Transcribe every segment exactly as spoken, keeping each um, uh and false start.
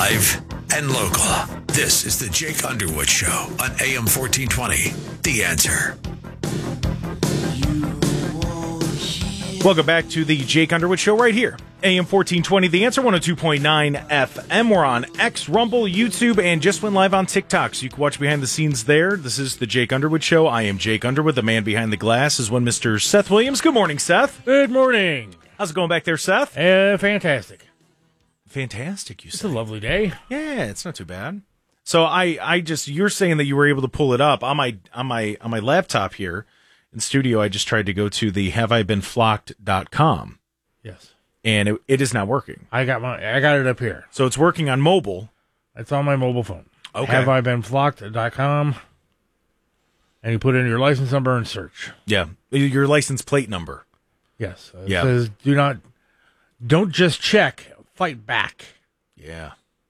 Live and local. This is the Jake Underwood Show on A M fourteen twenty. The Answer. Welcome back to the Jake Underwood Show right here. A M fourteen twenty, The Answer, one oh two point nine F M. We're on X, Rumble, YouTube, and just went live on TikTok, so you can watch behind the scenes there. This is the Jake Underwood Show. I am Jake Underwood. The man behind the glass is one Mister Seth Williams. Good morning, Seth. Good morning. How's it going back there, Seth? Uh, fantastic. Fantastic, you It's say. a lovely day. Yeah, it's not too bad. So I, I just you're saying that you were able to pull it up on my on my on my laptop here in studio. I just tried to go to the have I been flocked dot com. Yes. And it, it is not working. I got my I got it up here. So it's working on mobile. It's on my mobile phone. Okay. Have I been flocked dot com. And you put in your license number and search. Yeah. Your license plate number. Yes. It Yeah. says do not don't just check, fight back. Yeah.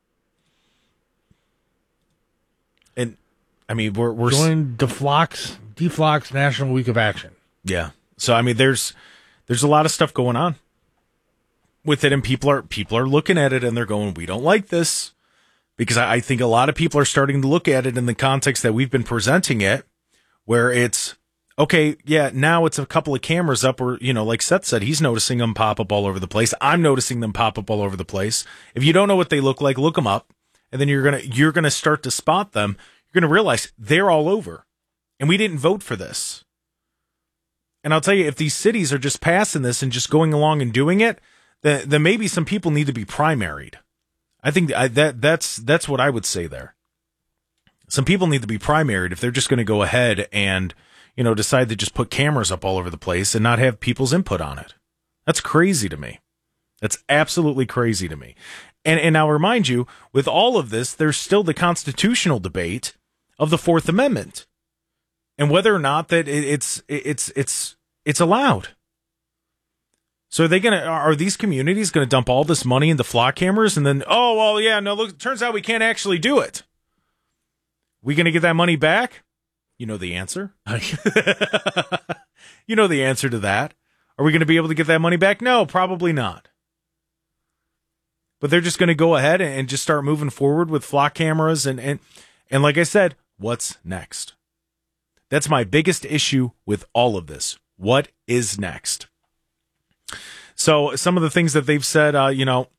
And I mean we're we're Join Deflocks Deflocks National Week of Action. yeah. So I mean there's there's a lot of stuff going on with it, and people are people are looking at it and they're going, we don't like this, because I, I think a lot of people are starting to look at it in the context that we've been presenting it, where it's okay, yeah, now it's a couple of cameras up, or you know, like Seth said, he's noticing them pop up all over the place. I'm noticing them pop up all over the place. If you don't know what they look like, look them up, and then you're gonna you're gonna start to spot them. You're gonna realize they're all over, and we didn't vote for this. And I'll tell you, if these cities are just passing this and just going along and doing it, then, then maybe some people need to be primaried. I think I, that that's that's what I would say there. Some people need to be primaried if they're just going to go ahead and, you know, decide to just put cameras up all over the place and not have people's input on it. That's crazy to me. That's absolutely crazy to me. And and I'll remind you, with all of this, there's still the constitutional debate of the Fourth Amendment and whether or not that it, it's it's it's it's allowed. So are they gonna? Are these communities gonna dump all this money into flock cameras and then, oh well, yeah, no, look, turns out we can't actually do it. We gonna get that money back? You know the answer. You know the answer to that. Are we gonna be able to get that money back? No, probably not. But they're just gonna go ahead and just start moving forward with flock cameras, and and and like I said, what's next? That's my biggest issue with all of this. What is next? So some of the things that they've said, uh, you know,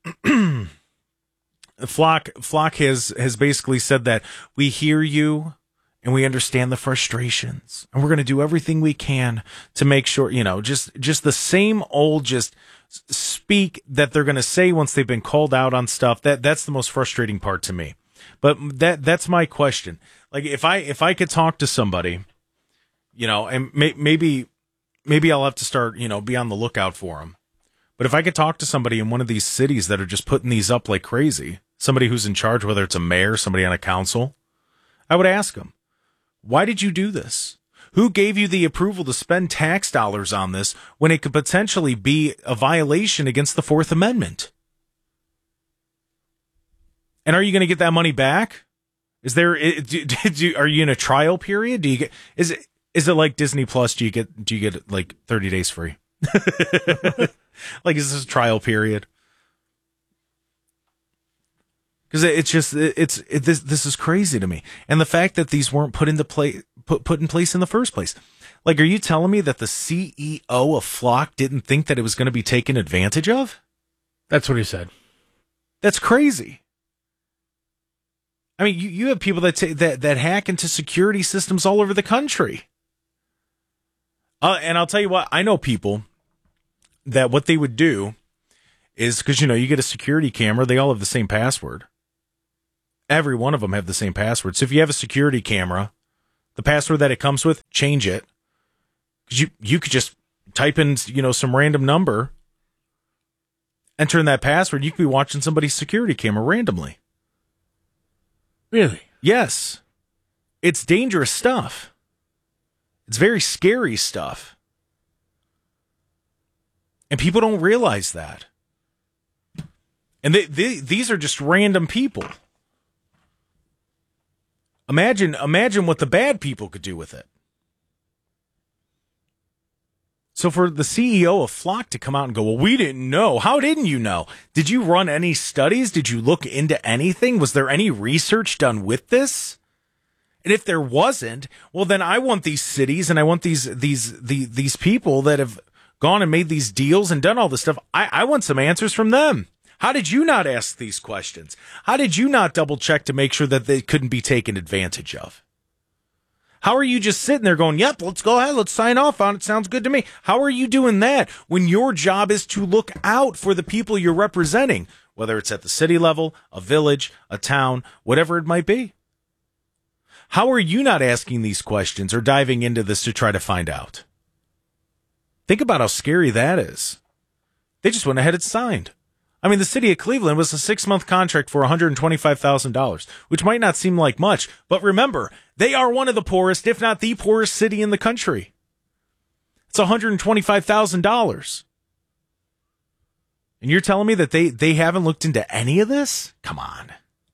Flock Flock has has basically said that we hear you and we understand the frustrations, and we're going to do everything we can to make sure, you know, just just the same old just speak that they're going to say once they've been called out on stuff. That that's the most frustrating part to me. But that that's my question. Like if I if I could talk to somebody, you know, and may, maybe maybe I'll have to start, you know, be on the lookout for them. But if I could talk to somebody in one of these cities that are just putting these up like crazy, somebody who's in charge, whether it's a mayor, somebody on a council, I would ask them, why did you do this? Who gave you the approval to spend tax dollars on this when it could potentially be a violation against the Fourth Amendment? And are you going to get that money back? Is there, do, do, are you in a trial period? Do you get, is it, is it like Disney Plus? Do you get, do you get like thirty days free? Like, is this a trial period? Because it's just it's it, this this is crazy to me, and the fact that these weren't put into play put put in place in the first place. Like, are you telling me that the C E O of Flock didn't think that it was going to be taken advantage of? That's what he said. That's crazy. I mean, you, you have people that t- that that hack into security systems all over the country. Uh, and I'll tell you what, I know people that what they would do is, because, you know, you get a security camera, they all have the same password. Every one of them have the same password. So if you have a security camera, the password that it comes with, change it. Because you, you could just type in, you know, some random number, enter in that password, you could be watching somebody's security camera randomly. Really? Yes. It's dangerous stuff. It's very scary stuff. And people don't realize that. And they, they, these are just random people. Imagine, imagine what the bad people could do with it. So for the C E O of Flock to come out and go, well, we didn't know. How didn't you know? Did you run any studies? Did you look into anything? Was there any research done with this? And if there wasn't, well, then I want these cities and I want these these these, these people that have gone and made these deals and done all this stuff. I, I want some answers from them. How did you not ask these questions? How did you not double check to make sure that they couldn't be taken advantage of? How are you just sitting there going, yep, let's go ahead, let's sign off on it, sounds good to me. How are you doing that when your job is to look out for the people you're representing, whether it's at the city level, a village, a town, whatever it might be? How are you not asking these questions or diving into this to try to find out? Think about how scary that is. They just went ahead and signed. I mean, the city of Cleveland was a six-month contract for one hundred twenty-five thousand dollars, which might not seem like much, but remember, they are one of the poorest, if not the poorest city in the country. It's one hundred twenty-five thousand dollars. And you're telling me that they, they haven't looked into any of this? Come on.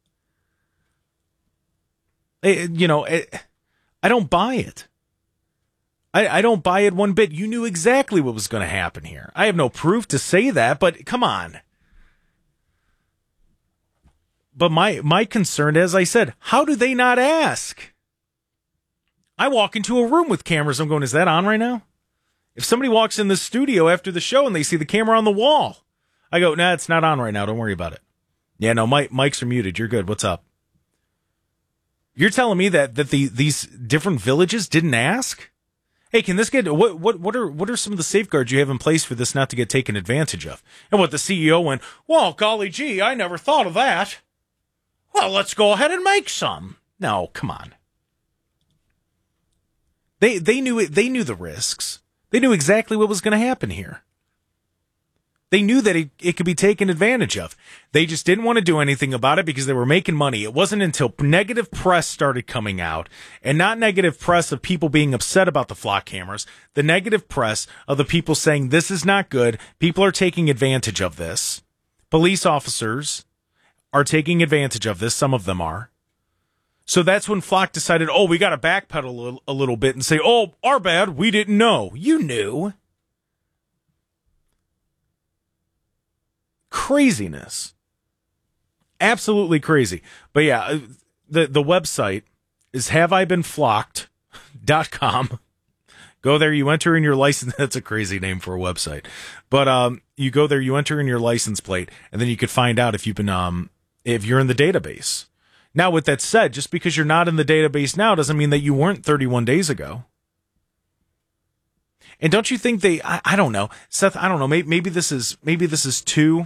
It, you know, it, I don't buy it. I, I don't buy it one bit. You knew exactly what was going to happen here. I have no proof to say that, but come on. But my, my concern, as I said, how do they not ask? I walk into a room with cameras. I'm going, is that on right now? If somebody walks in the studio after the show and they see the camera on the wall, I go, nah, it's not on right now. Don't worry about it. Yeah, no, mic, mics are muted. You're good. What's up? You're telling me that, that the, these different villages didn't ask? Hey, can this get, what, what, what are, what are some of the safeguards you have in place for this not to get taken advantage of? And what the C E O went, well, golly gee, I never thought of that. Well, let's go ahead and make some. No, come on. They, they knew it, they knew the risks. They knew exactly what was going to happen here. They knew that it, it could be taken advantage of. They just didn't want to do anything about it because they were making money. It wasn't until negative press started coming out, and not negative press of people being upset about the flock cameras, the negative press of the people saying this is not good, people are taking advantage of this. Police officers are taking advantage of this, some of them are. So that's when Flock decided, oh, we got to backpedal a little, a little bit and say, oh, our bad, we didn't know. You knew. Craziness. Absolutely crazy. But yeah, the, the website is have I been flocked dot com. Go there, you enter in your license. That's a crazy name for a website. But um, you go there, you enter in your license plate, and then you could find out if you've been um if you're in the database. Now, with that said, just because you're not in the database now doesn't mean that you weren't thirty-one days ago. And don't you think they, I, I don't know, Seth, I don't know, maybe, maybe this is, maybe this is too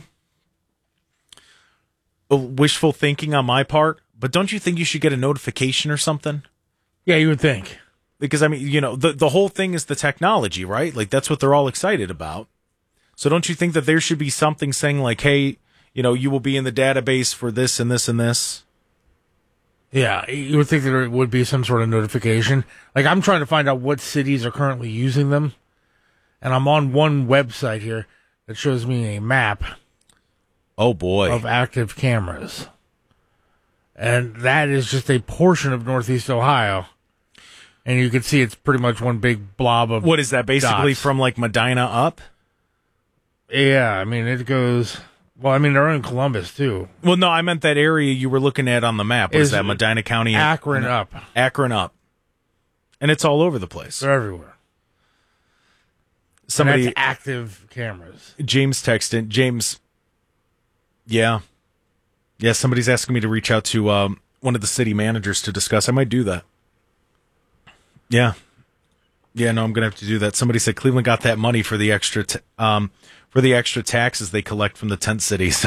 wishful thinking on my part, but don't you think you should get a notification or something? Yeah, you would think. Because, I mean, you know, the, the whole thing is the technology, right? Like, that's what they're all excited about. So don't you think that there should be something saying like, hey, you know, you will be in the database for this and this and this? Yeah, you would think that there would be some sort of notification. Like, I'm trying to find out what cities are currently using them, and I'm on one website here that shows me a map. Oh, boy. Of active cameras. And that is just a portion of Northeast Ohio. And you can see it's pretty much one big blob of What is that, basically dots. from, like, Medina up? Yeah, I mean, it goes... Well, I mean, they're in Columbus, too. Well, no, I meant that area you were looking at on the map. What is, Is that, Medina County? Akron and, up. Akron up. And it's all over the place. They're everywhere. Somebody... And that's active cameras. James texted... James... Yeah. Yeah, somebody's asking me to reach out to um, one of the city managers to discuss. I might do that. Yeah. Yeah, no, I'm going to have to do that. Somebody said Cleveland got that money for the extra t- um, for the extra taxes they collect from the tent cities.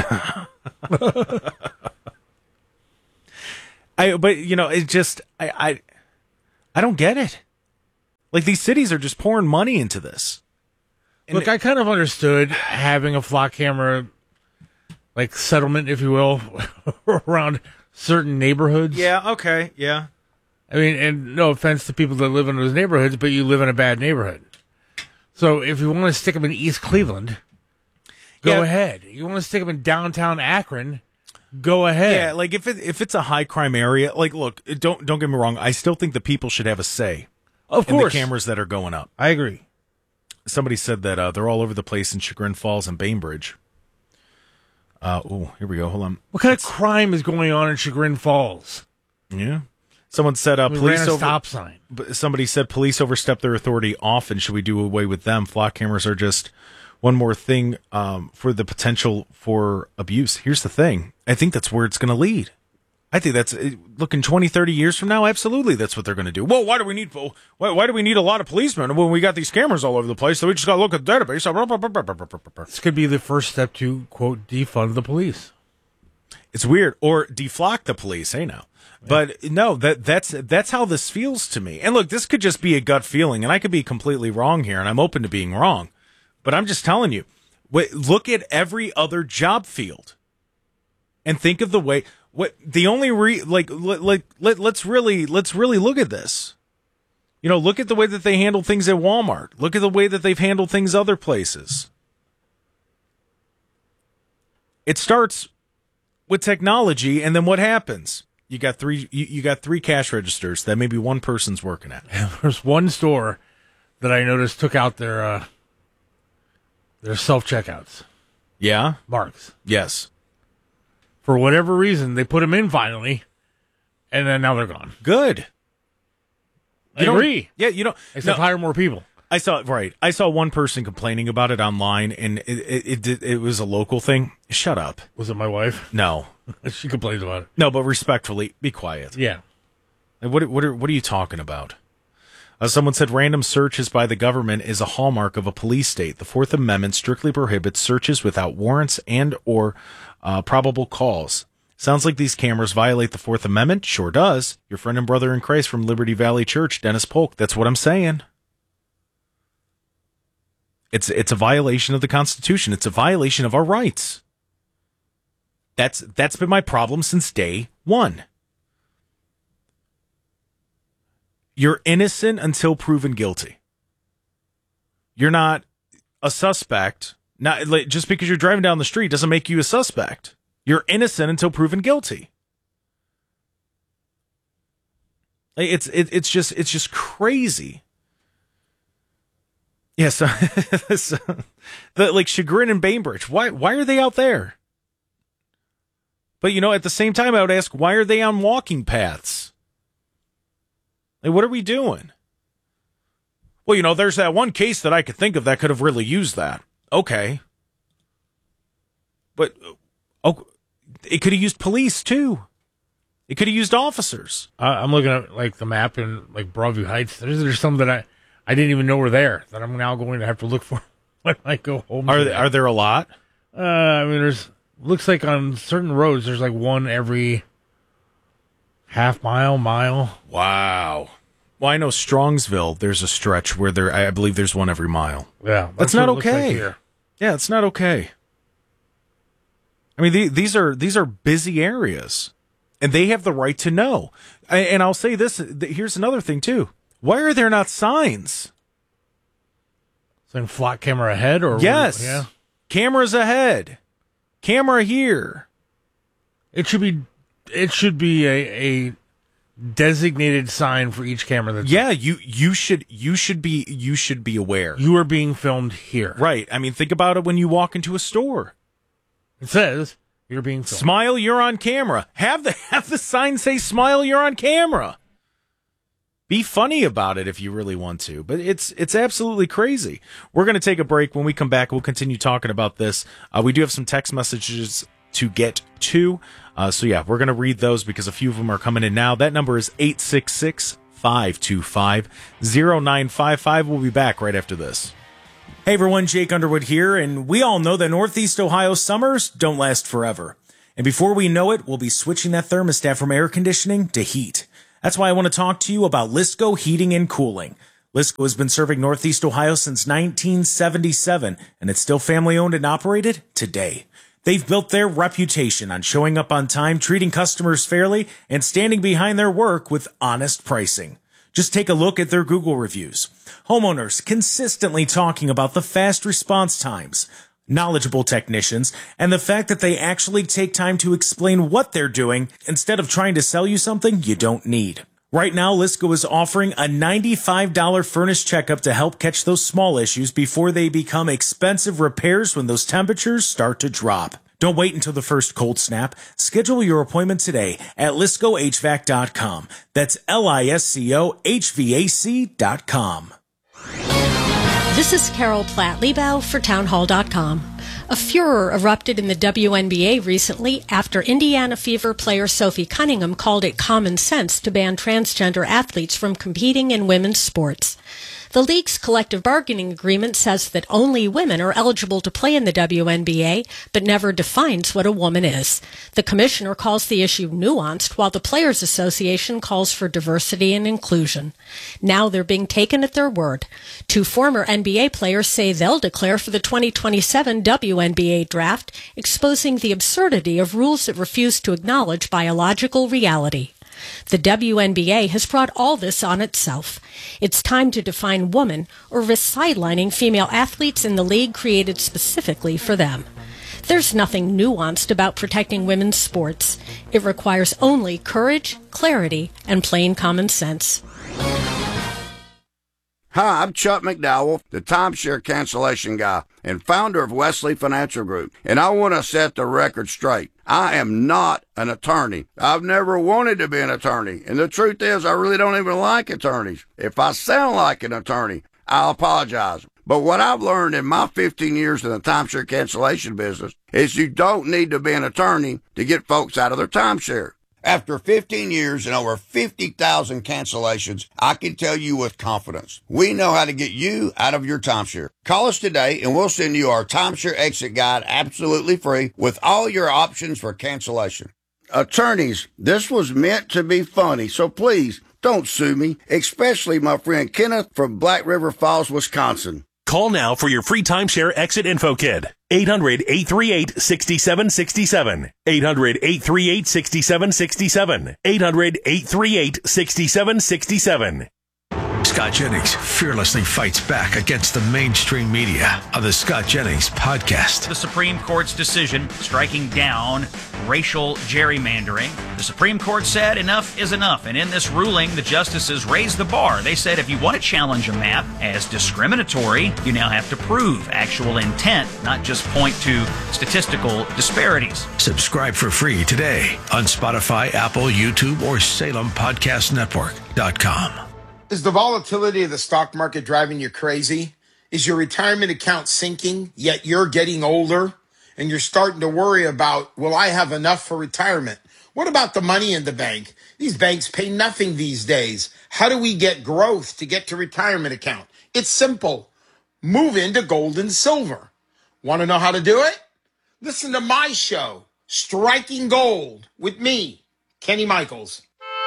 I but you know, it just I, I I don't get it. Like, these cities are just pouring money into this. And Look, I kind of understood having a flock camera, like, settlement, if you will, around certain neighborhoods. Yeah, okay, yeah. I mean, and no offense to people that live in those neighborhoods, but you live in a bad neighborhood. So if you want to stick them in East Cleveland, go Yeah. ahead. You want to stick them in downtown Akron, go ahead. Yeah, like if it, if it's a high crime area, like look, don't don't get me wrong, I still think the people should have a say of in the course. cameras that are going up. I agree. Somebody said that uh, they're all over the place in Chagrin Falls and Bainbridge. Uh, oh, here we go. Hold on. What kind of crime is going on in Chagrin Falls? Yeah. Someone said uh, We police ran a over. stop sign. But somebody said police overstep their authority often. Should we do away with them? Flock cameras are just one more thing um, for the potential for abuse. Here's the thing. I think that's where it's going to lead. I think that's looking twenty, thirty years from now. Absolutely, that's what they're going to do. Well, why do we need why, why do we need a lot of policemen when we got these cameras all over the place? So we just got to look at the database. This could be the first step to, quote, defund the police. It's weird, or deflock the police. Hey, now, but no, that that's that's how this feels to me. And look, this could just be a gut feeling, and I could be completely wrong here, and I'm open to being wrong. But I'm just telling you, wait, look at every other job field, and think of the way. What the only re like let, let, let let's really let's really look at this. You know, look at the way that they handle things at Walmart. Look at the way that they've handled things other places. It starts with technology, and then what happens? You got three you, you got three cash registers that maybe one person's working at. There's one store that I noticed took out their uh, their self checkouts. Yeah? Marks. Yes. For whatever reason, they put them in finally, and then now they're gone. Good. I You agree. don't- Yeah, you know. They said no, hire more people. I saw right. I saw one person complaining about it online, and it it, it did- it was a local thing. Shut up. Was it my wife? No, She complains about it. no, but respectfully, be quiet. Yeah. Like, What what are what are you talking about? Uh, someone said random searches by the government is a hallmark of a police state. The Fourth Amendment strictly prohibits searches without warrants and or uh, probable cause. Sounds like these cameras violate the Fourth Amendment. Sure does. Your friend and brother in Christ from Liberty Valley Church, Dennis Polk. That's what I'm saying. It's it's a violation of the Constitution. It's a violation of our rights. That's that's been my problem since day one. You're innocent until proven guilty. You're not a suspect. Not like, just because you're driving down the street doesn't make you a suspect. You're innocent until proven guilty. Like, It's it, it's just it's just crazy. Yes, yeah, so, so, the like Chagrin and Bainbridge. Why why are they out there? But you know, at the same time, I would ask, why are they on walking paths? Like, what are we doing? Well, you know, there's that one case that I could think of that could have really used that. Okay. But oh, it could have used police, too. It could have used officers. Uh, I'm looking at like the map in like Broadview Heights. There's, there's some that I, I didn't even know were there that I'm now going to have to look for when I go home. Are there, are there a lot? Uh, I mean, there's looks like on certain roads there's like one every half mile, mile. Wow. Well, I know Strongsville, there's a stretch where there, I believe there's one every mile. Yeah, That's what not it looks like okay. here. Yeah, it's not okay. I mean, the, these are these are busy areas, and they have the right to know. And, and I'll say this: th- here's another thing too. Why are there not signs? Saying flock camera ahead or Yes. yeah. Cameras ahead. Camera here. It should be it should be a, a designated sign for each camera that's Yeah, you you should you should be you should be aware. you are being filmed here. Right. I mean, think about it when you walk into a store. It says you're being filmed. Smile, you're on camera. Have the have the sign say smile, you're on camera. Be funny about it if you really want to, but it's it's absolutely crazy. We're going to take a break. When we come back, we'll continue talking about this. Uh, we do have some text messages to get to. Uh, so, yeah, we're going to read those because a few of them are coming in now. That number is eight six six, five two five, zero nine five five. We'll be back right after this. Hey, everyone, Jake Underwood here, and we all know that Northeast Ohio summers don't last forever. And before we know it, we'll be switching that thermostat from air conditioning to heat. That's why I want to talk to you about Lisco Heating and Cooling. Lisco has been serving Northeast Ohio since nineteen seventy-seven, and it's still family-owned and operated today. They've built their reputation on showing up on time, treating customers fairly, and standing behind their work with honest pricing. Just take a look at their Google reviews. Homeowners consistently talking about the fast response times, knowledgeable technicians, and the fact that they actually take time to explain what they're doing instead of trying to sell you something you don't need. Right now, Lisco is offering a ninety-five dollars furnace checkup to help catch those small issues before they become expensive repairs when those temperatures start to drop. Don't wait until the first cold snap. Schedule your appointment today at lisco h v a c dot com. That's L I S C O H V A C dot com. This is Carol Platt-Liebau for townhall dot com. A furor erupted in the W N B A recently after Indiana Fever player Sophie Cunningham called it common sense to ban transgender athletes from competing in women's sports. The league's collective bargaining agreement says that only women are eligible to play in the W N B A, but never defines what a woman is. The commissioner calls the issue nuanced, while the Players Association calls for diversity and inclusion. Now they're being taken at their word. Two former N B A players say they'll declare for the twenty twenty-seven W N B A draft, exposing the absurdity of rules that refuse to acknowledge biological reality. The W N B A has brought all this on itself. It's time to define woman or risk sidelining female athletes in the league created specifically for them. There's nothing nuanced about protecting women's sports. It requires only courage, clarity, and plain common sense. Hi, I'm Chuck McDowell, the timeshare cancellation guy and founder of Wesley Financial Group, and I want to set the record straight. I am not an attorney. I've never wanted to be an attorney, and the truth is I really don't even like attorneys. If I sound like an attorney, I'll apologize. But what I've learned in my fifteen years in the timeshare cancellation business is you don't need to be an attorney to get folks out of their timeshare. After fifteen years and over fifty thousand cancellations, I can tell you with confidence, we know how to get you out of your timeshare. Call us today and we'll send you our timeshare exit guide absolutely free with all your options for cancellation. Attorneys, this was meant to be funny, so please don't sue me, especially my friend Kenneth from Black River Falls, Wisconsin. Call now for your free timeshare exit info kit. eight hundred, eight three eight, six seven six seven. eight hundred, eight three eight, six seven six seven. eight hundred, eight three eight, six seven six seven. Scott Jennings fearlessly fights back against the mainstream media on the Scott Jennings Podcast. The Supreme Court's decision striking down racial gerrymandering. The Supreme Court said enough is enough, and in this ruling, the justices raised the bar. They said if you want to challenge a map as discriminatory, you now have to prove actual intent, not just point to statistical disparities. Subscribe for free today on Spotify, Apple, YouTube, or Salem Podcast Network dot com. Is the volatility of the stock market driving you crazy? Is your retirement account sinking, yet you're getting older and you're starting to worry about, will I have enough for retirement? What about the money in the bank? These banks pay nothing these days. How do we get growth to get to retirement account? It's simple. Move into gold and silver. Want to know how to do it? Listen to my show, Striking Gold, with me, Kenny Michaels.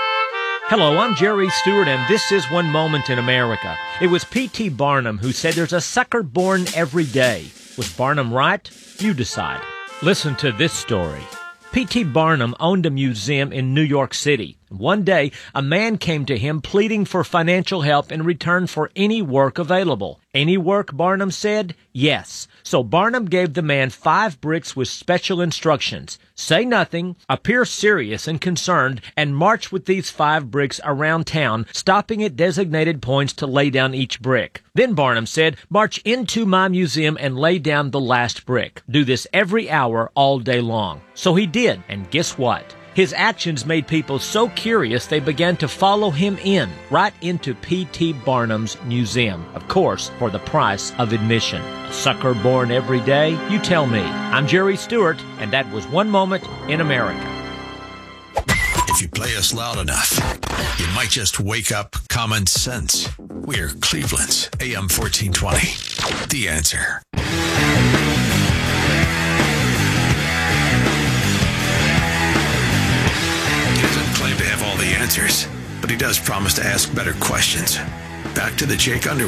Hello, I'm Jerry Stewart, and this is One Moment in America. It was P T Barnum who said there's a sucker born every day. Was Barnum right? You decide. Listen to this story. P T Barnum owned a museum in New York City. One day, a man came to him pleading for financial help in return for any work available. Any work, Barnum said? Yes. So Barnum gave the man five bricks with special instructions. Say nothing, appear serious and concerned, and march with these five bricks around town, stopping at designated points to lay down each brick. Then Barnum said, march into my museum and lay down the last brick. Do this every hour all day long. So he did, and guess what? His actions made people so curious they began to follow him in, right into P T Barnum's museum, of course, for the price of admission. A sucker born every day? You tell me. I'm Jerry Stewart, and that was One Moment in America. If you play us loud enough, you might just wake up common sense. We're Cleveland's A M fourteen twenty. The Answer. To have all the answers, but he does promise to ask better questions. Back to the Jake Underwood